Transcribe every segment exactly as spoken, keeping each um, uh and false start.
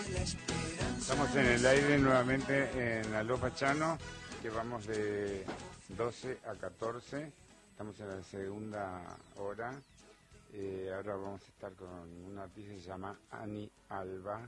Estamos en el aire nuevamente en Aló Pachano, que vamos de doce a catorce, estamos en la segunda hora. Eh, ahora vamos a estar con una artista que se llama Ani Alba,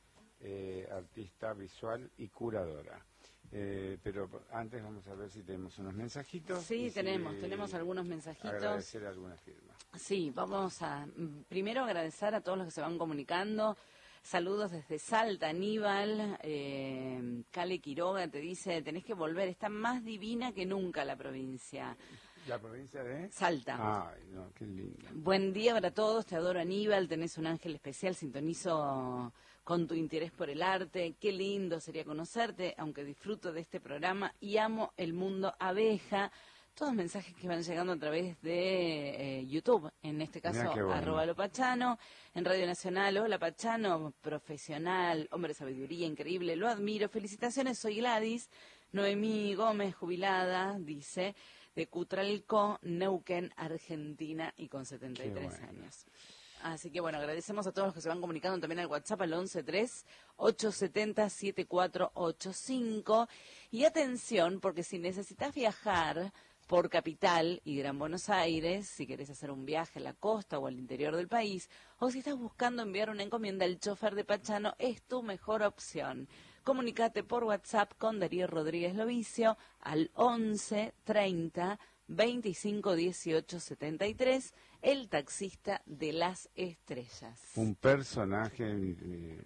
eh, artista visual y curadora. Eh, pero antes vamos a ver si tenemos unos mensajitos. Sí, tenemos, si tenemos algunos mensajitos. Agradecer alguna firma. Sí, vamos a primero agradecer a todos los que se van comunicando. Saludos desde Salta, Aníbal, eh, Cale Quiroga te dice, tenés que volver, está más divina que nunca la provincia. ¿La provincia de? Salta. Ay, no, qué linda. Buen día para todos, te adoro Aníbal, tenés un ángel especial, sintonizo con tu interés por el arte, qué lindo sería conocerte, aunque disfruto de este programa y amo el mundo abeja. Todos mensajes que van llegando a través de eh, YouTube, en este caso, bueno. arroba Lo Pachano, en Radio Nacional, hola Pachano, profesional, hombre de sabiduría, increíble, lo admiro, felicitaciones, soy Gladys, Noemí Gómez, jubilada, dice, de Cutralcó, Neuquén, Argentina, y con setenta y tres bueno. años. Así que bueno, agradecemos a todos los que se van comunicando también al WhatsApp al once tres, ochocientos setenta, setenta y cuatro ochenta y cinco, y atención, porque si necesitas viajar por Capital y Gran Buenos Aires, si querés hacer un viaje a la costa o al interior del país, o si estás buscando enviar una encomienda, el chofer de Pachano es tu mejor opción. Comunicate por WhatsApp con Darío Rodríguez Lovicio al once treinta veinticinco dieciocho setenta y tres, el taxista de las estrellas. Un personaje eh,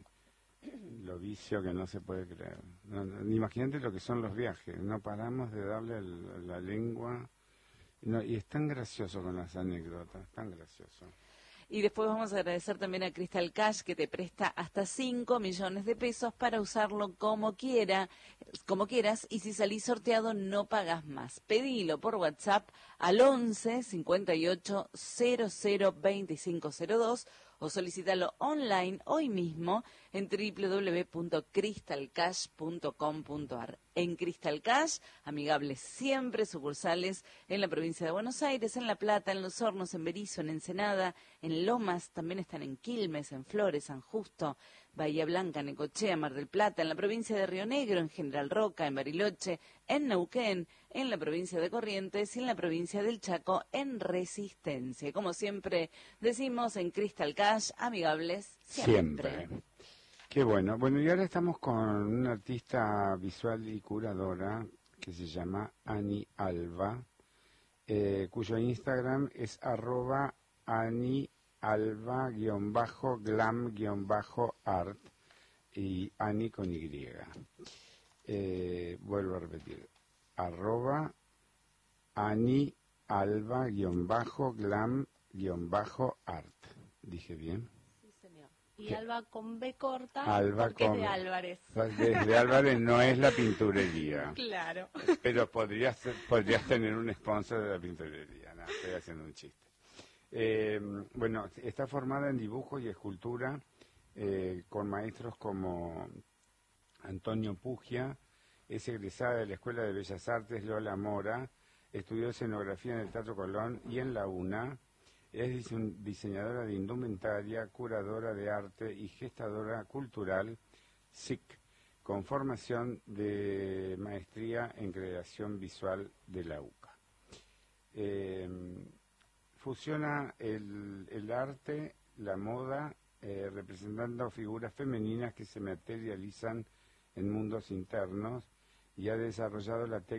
Lovicio que no se puede creer. No, no, imagínate lo que son los viajes, no paramos de darle el, la lengua, no, y es tan gracioso con las anécdotas, tan gracioso. Y después vamos a agradecer también a Crystal Cash, que te presta hasta cinco millones de pesos para usarlo como quiera, como quieras, y si salís sorteado no pagas más. Pedilo por WhatsApp al once cincuenta y ocho cero cero veinticinco cero dos o solicítalo online hoy mismo en doble u doble u doble u punto crystal cash punto com punto a r. En Crystal Cash, amigables siempre, sucursales en la provincia de Buenos Aires, en La Plata, en Los Hornos, en Berisso, en Ensenada, en Lomas, también están en Quilmes, en Flores, San Justo, Bahía Blanca, Necochea, Mar del Plata, en la provincia de Río Negro, en General Roca, en Bariloche, en Neuquén, en la provincia de Corrientes y en la provincia del Chaco, en Resistencia. Como siempre decimos, en Crystal Cash, amigables siempre. Siempre. Qué bueno. Bueno, y ahora estamos con una artista visual y curadora que se llama Ani Alba, eh, cuyo Instagram es arroba Ani Alba guión bajo glam guión bajo art y Ani con Y. Eh, vuelvo a repetir, arroba Ani Alba guión bajo glam guión bajo art. ¿Dije bien? Y ¿qué? Alba con B corta, Alba porque con, es de Álvarez. Desde Álvarez no es la pinturería. Claro. Pero podrías, podrías tener un sponsor de la pinturería. No, estoy haciendo un chiste. Eh, bueno, está formada en dibujo y escultura eh, con maestros como Antonio Pugia, es egresada de la Escuela de Bellas Artes Lola Mora, estudió escenografía en el Teatro Colón y en la UNA. Es diseñadora de indumentaria, curadora de arte y gestadora cultural, S I C, con formación de maestría en creación visual de la U C A. Eh, fusiona el, el arte, la moda, eh, representando figuras femeninas que se materializan en mundos internos y ha desarrollado la técnica